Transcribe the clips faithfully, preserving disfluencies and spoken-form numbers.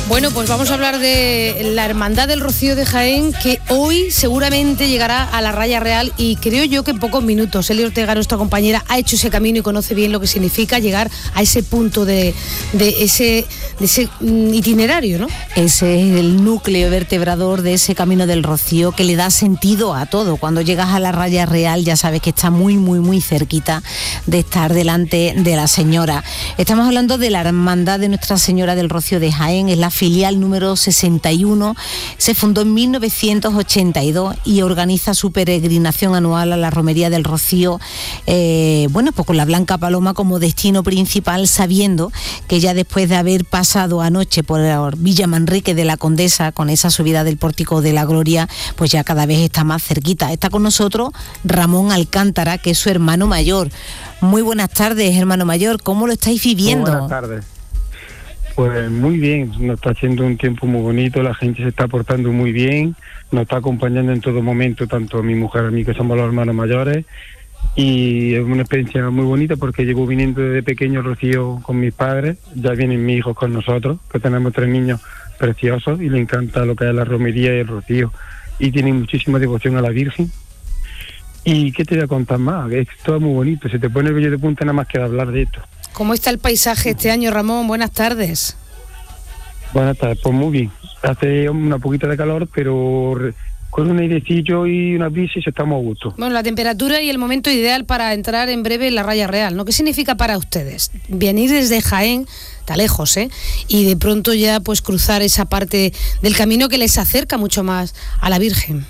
Bueno, pues vamos a hablar de la Hermandad del Rocío de Jaén, que hoy seguramente llegará a la Raya Real y creo yo que en pocos minutos. Eli Ortega, nuestra compañera, ha hecho ese camino y conoce bien lo que significa llegar a ese punto de, de, ese, de ese itinerario, ¿no? Ese es el núcleo vertebrador de ese Camino del Rocío que le da sentido a todo. Cuando llegas a la Raya Real ya sabes que está muy, muy, muy cerquita de estar delante de la Señora. Estamos hablando de la Hermandad de Nuestra Señora del Rocío de Jaén, es la filial número sesenta y uno, se fundó en mil novecientos ochenta y dos y organiza su peregrinación anual a la Romería del Rocío, eh, bueno, pues con la Blanca Paloma como destino principal, sabiendo que ya después de haber pasado anoche por Villa Manrique de la Condesa, con esa subida del Pórtico de la Gloria, pues ya cada vez está más cerquita. Está con nosotros Ramón Alcántara, que es su hermano mayor. Muy buenas tardes, hermano mayor, ¿cómo lo estáis viviendo? Muy buenas tardes. Pues muy bien, nos está haciendo un tiempo muy bonito, la gente se está portando muy bien, nos está acompañando en todo momento, tanto mi mujer y a mí, que somos los hermanos mayores, y es una experiencia muy bonita porque llevo viniendo desde pequeño Rocío con mis padres, ya vienen mis hijos con nosotros, que tenemos tres niños preciosos y le encanta lo que es la romería y el Rocío, y tienen muchísima devoción a la Virgen. ¿Y qué te voy a contar más? Es todo muy bonito, se te pone el vello de punta nada más que de hablar de esto. ¿Cómo está el paisaje este año, Ramón? Buenas tardes. Buenas tardes, pues muy bien. Hace una poquita de calor, pero con un airecillo y una brisa estamos a gusto. Bueno, la temperatura y el momento ideal para entrar en breve en la Raya Real, ¿no? ¿Qué significa para ustedes? Venir desde Jaén, está lejos, ¿eh? Y de pronto ya pues cruzar esa parte del camino que les acerca mucho más a la Virgen.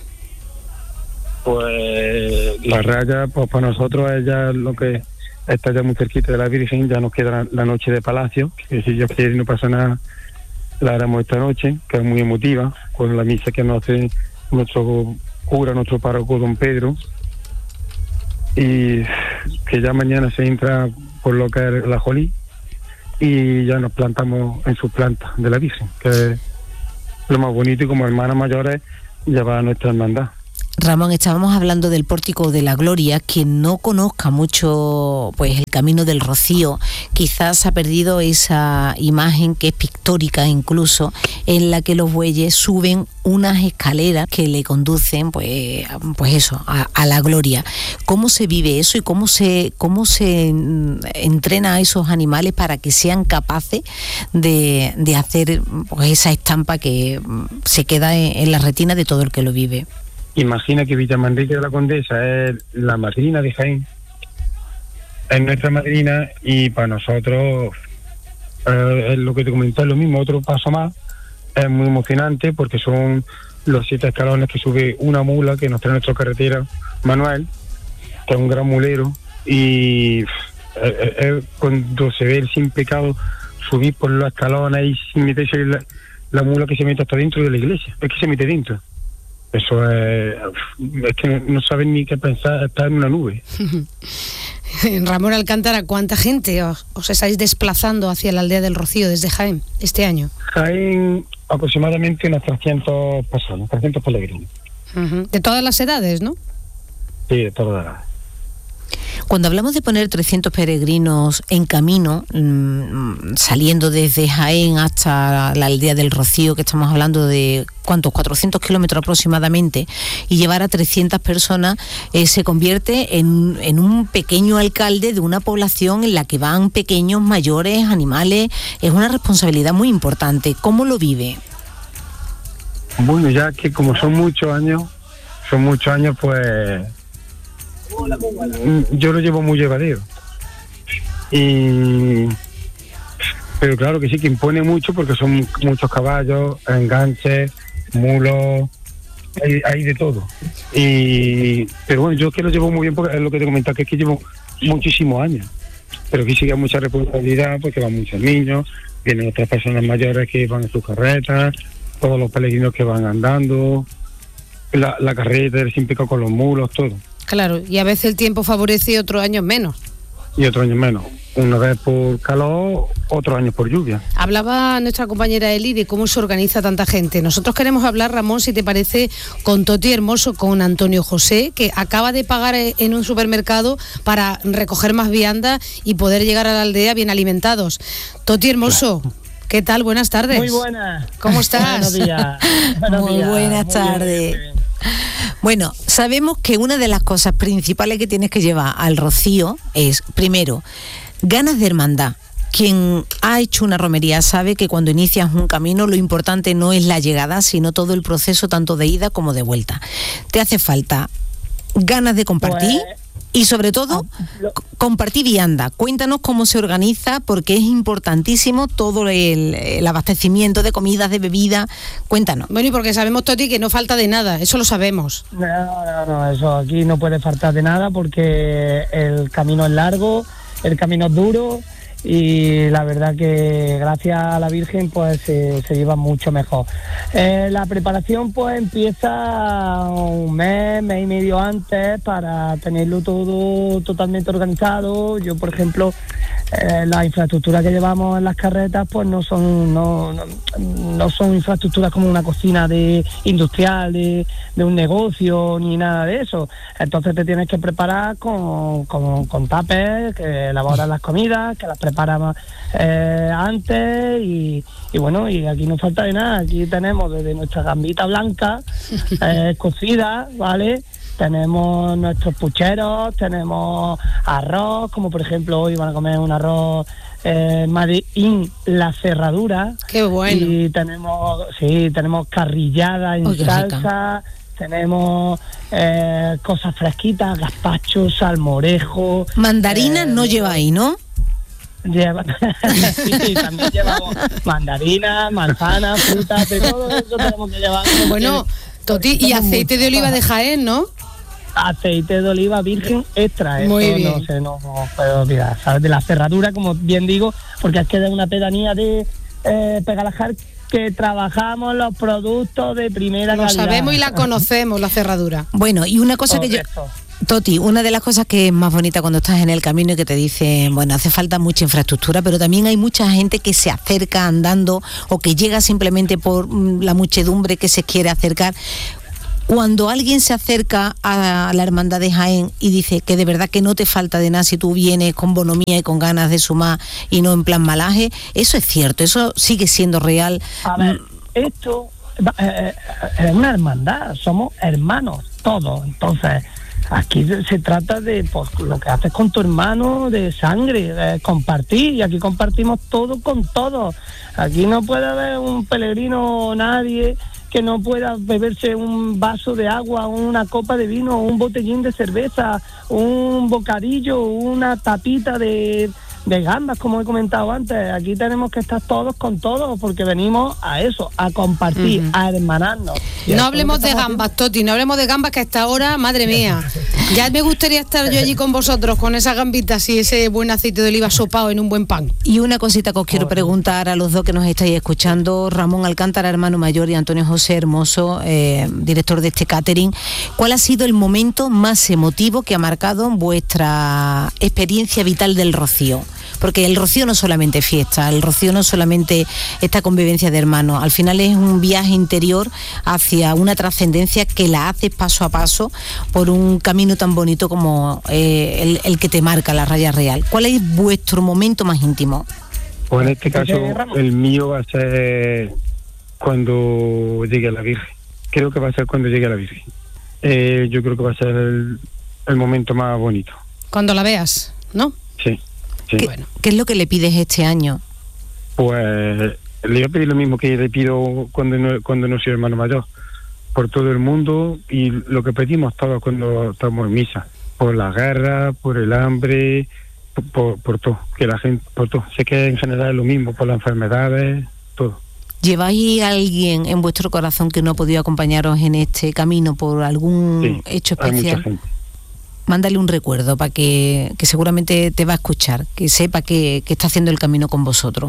Pues la Raya, pues para nosotros es ya lo que... está ya muy cerquita de la Virgen, ya nos queda la noche de Palacio, que si yo quiero y no pasa nada, la haremos esta noche, que es muy emotiva, con la misa que nos hace nuestro cura, nuestro párroco don Pedro, y que ya mañana se entra por lo que es la Jolí, y ya nos plantamos en su planta de la Virgen, que es lo más bonito, y como hermanas mayores llevar a nuestra hermandad. Ramón, estábamos hablando del Pórtico de la Gloria. Quien no conozca mucho pues el Camino del Rocío, quizás ha perdido esa imagen que es pictórica incluso, en la que los bueyes suben unas escaleras que le conducen pues, pues eso, a, a la gloria. ¿Cómo se vive eso y cómo se, cómo se entrena a esos animales para que sean capaces de, de hacer pues, esa estampa que se queda en, en la retina de todo el que lo vive? Imagina que Villa Manrique de la Condesa es la madrina de Jaén, es nuestra madrina, y para nosotros eh, es lo que te comenté, es lo mismo, otro paso más. Es muy emocionante porque son los siete escalones que sube una mula que nos trae nuestro carretera Manuel, que es un gran mulero, y eh, eh, cuando se ve el sin pecado subir por los escalones y sin meterse la, la mula que se mete hasta dentro de la iglesia, es que se mete dentro. Eso es, es que no saben ni qué pensar, estar en una nube. Ramón Alcántara, ¿cuánta gente os, os estáis desplazando hacia la aldea del Rocío desde Jaén este año? Jaén aproximadamente unas trescientas personas, trescientos peregrinos. Uh-huh. De todas las edades, ¿no? Sí, de todas las edades. Cuando hablamos de poner trescientos peregrinos en camino, mmm, saliendo desde Jaén hasta la aldea del Rocío, que estamos hablando de ¿cuántos? cuatrocientos kilómetros aproximadamente, y llevar a trescientas personas, eh, se convierte en, en un pequeño alcalde de una población en la que van pequeños, mayores, animales. Es una responsabilidad muy importante. ¿Cómo lo vive? Bueno, ya que como son muchos años, son muchos años, pues... yo lo llevo muy llevadero, y pero claro que sí que impone mucho porque son muchos caballos, enganches, mulos, hay, hay de todo, y pero bueno, yo que lo llevo muy bien porque es lo que te comentaba, que es que llevo muchísimos años, pero que sí que hay mucha responsabilidad porque van muchos niños, vienen otras personas mayores que van en sus carretas, todos los peregrinos que van andando, la, la carreta del sin pecado con los mulos, todo. Claro, y a veces el tiempo favorece y otros años menos. Y otros años menos. Una vez por calor, otros años por lluvia. Hablaba nuestra compañera Eli de cómo se organiza tanta gente. Nosotros queremos hablar, Ramón, si te parece, con Toti Hermoso, con Antonio José, que acaba de pagar en un supermercado para recoger más viandas y poder llegar a la aldea bien alimentados. Toti Hermoso, ¿Qué tal? Buenas tardes. Muy buenas. ¿Cómo estás? Buenos días. Buenos Muy días. buenas Muy tardes. bien, muy bien. Bueno, sabemos que una de las cosas principales que tienes que llevar al rocío es, primero, ganas de hermandad. Quien ha hecho una romería sabe que cuando inicias un camino lo importante no es la llegada, sino todo el proceso tanto de ida como de vuelta. Te hace falta ganas de compartir Pues, y sobre todo lo- c- compartir vianda. Cuéntanos cómo se organiza porque es importantísimo todo el, el abastecimiento de comidas, de bebidas. Cuéntanos. Bueno, y porque sabemos, Toti, que no falta de nada, eso lo sabemos. No, no, no, eso aquí no puede faltar de nada porque el camino es largo, el camino es duro y la verdad que gracias a la Virgen pues se, se lleva mucho mejor. Eh, la preparación pues empieza un mes, mes y medio antes para tenerlo todo totalmente organizado. Yo, por ejemplo, eh, la infraestructura que llevamos en las carretas pues no son no, no, no son infraestructuras como una cocina de industrial de, de un negocio ni nada de eso. Entonces te tienes que preparar con, con, con tuppers que elaboran las comidas, que las preparamos eh, antes y, y bueno, y aquí no falta de nada. Aquí tenemos desde nuestra gambita blanca eh, cocida, ¿vale? Tenemos nuestros pucheros, tenemos arroz, como por ejemplo hoy van a comer un arroz eh, Made in La Cerradura. Qué bueno. Y tenemos, sí, tenemos carrillada en Uy, qué rica. salsa, tenemos eh, cosas fresquitas, gazpacho, salmorejo. Mandarinas eh, no lleváis, ¿no? Lleva, sí, también llevamos mandarinas, manzanas, frutas, de todo eso tenemos que llevar. Bueno, Toti, y aceite de oliva de Jaén, ¿no? Aceite de oliva virgen extra, eso Muy bien. no se nos puede olvidar, ¿sabes? De la cerradura, como bien digo, porque es que es una pedanía de eh, Pegalajar que trabajamos los productos de primera Lo calidad. sabemos y la conocemos, la cerradura. Bueno, y una cosa que yo... Correcto. Toti, una de las cosas que es más bonita cuando estás en el camino y que te dicen, bueno, hace falta mucha infraestructura, pero también hay mucha gente que se acerca andando o que llega simplemente por mm, la muchedumbre que se quiere acercar. Cuando alguien se acerca a la Hermandad de Jaén y dice que de verdad que no te falta de nada si tú vienes con bonomía y con ganas de sumar y no en plan malaje, eso es cierto, eso sigue siendo real. A ver, esto eh, es una hermandad, somos hermanos todos, entonces aquí se trata de pues, lo que haces con tu hermano de sangre, de compartir, y aquí compartimos todo con todos. Aquí no puede haber un peregrino o nadie que no pueda beberse un vaso de agua, una copa de vino, un botellín de cerveza, un bocadillo, una tapita de, de gambas, como he comentado antes. Aquí tenemos que estar todos con todos, porque venimos a eso, a compartir, Ujú. a hermanarnos. Y No eso hablemos es lo de que estamos gambas, Toti, no hablemos de gambas que hasta ahora, madre mía. Ya me gustaría estar yo allí con vosotros, con esas gambitas y ese buen aceite de oliva sopado en un buen pan. Y una cosita que os quiero preguntar a los dos que nos estáis escuchando, Ramón Alcántara, hermano mayor, y Antonio José Hermoso, eh, director de este catering. ¿Cuál ha sido el momento más emotivo que ha marcado vuestra experiencia vital del Rocío? Porque el Rocío no solamente es fiesta, el Rocío no solamente esta convivencia de hermanos, al final es un viaje interior hacia una trascendencia que la haces paso a paso por un camino tan bonito como eh, el, el que te marca la Raya Real. ¿Cuál es vuestro momento más íntimo? Pues en este caso, Eh, Ramón. el mío va a ser cuando llegue a la Virgen. Creo que va a ser cuando llegue a la Virgen. Eh, yo creo que va a ser el, el momento más bonito. Cuando la veas, ¿no? Sí, sí. ¿Qué, Bueno. ¿Qué es lo que le pides este año? Pues le voy a pedir lo mismo que le pido cuando no, cuando no soy hermano mayor. Por todo el mundo y lo que pedimos todos cuando estamos en misa. Por la guerra, por el hambre, por, por, por todo. Que la gente, por todo. Sé que en general es lo mismo, por las enfermedades, todo. ¿Lleváis a alguien en vuestro corazón que no ha podido acompañaros en este camino por algún Sí, hecho hay mucha especial? gente. Mándale un recuerdo para que, que seguramente te va a escuchar, que sepa que, que está haciendo el camino con vosotros.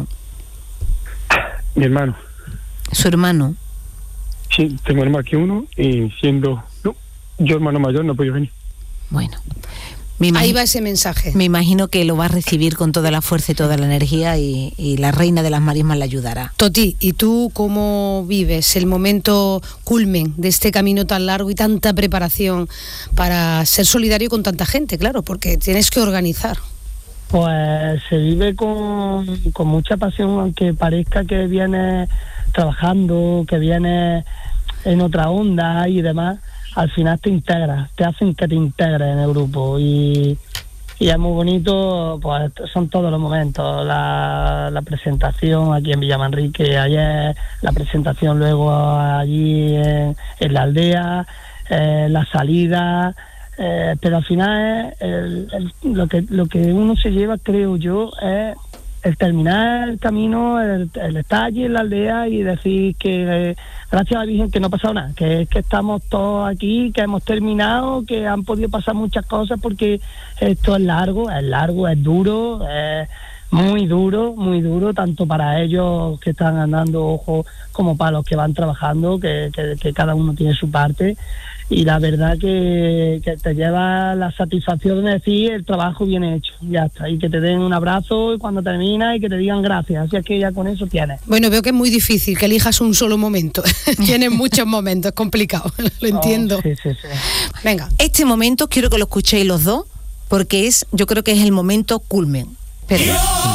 Mi hermano. Su hermano. Sí, tengo hermano aquí uno y siendo no, yo hermano mayor no puedo venir. Bueno, me Ahí imagino, va ese mensaje. me imagino que lo va a recibir con toda la fuerza y toda la energía y, y la reina de las marismas le ayudará. Toti, ¿y tú cómo vives el momento culmen de este camino tan largo y tanta preparación para ser solidario con tanta gente? Claro, porque tienes que organizar. Pues se vive con, con mucha pasión, aunque parezca que vienes trabajando, que vienes en otra onda y demás, al final te integras, te hacen que te integres en el grupo y, y es muy bonito, pues son todos los momentos, la, la presentación aquí en Villamanrique ayer, la presentación luego allí en, en la aldea, eh, la salida. Eh, pero al final es el, el, lo que lo que uno se lleva, creo yo, es el terminar el camino, el, el estar allí en la aldea y decir que eh, gracias a la Virgen que no ha pasado nada, que, que estamos todos aquí, que hemos terminado, que han podido pasar muchas cosas, porque esto es largo, es largo, es duro, es muy duro, muy duro, tanto para ellos que están andando, ojo, como para los que van trabajando, que, que, que cada uno tiene su parte. Y la verdad que, que te lleva la satisfacción de decir el trabajo bien hecho, ya está, y que te den un abrazo y cuando termina y que te digan gracias, así es que ya con eso tienes. Bueno, veo que es muy difícil que elijas un solo momento. Tienes muchos momentos, es complicado, lo entiendo. Oh, sí, sí, sí. Venga. Este momento quiero que lo escuchéis los dos, porque es, yo creo que es el momento culmen. Pero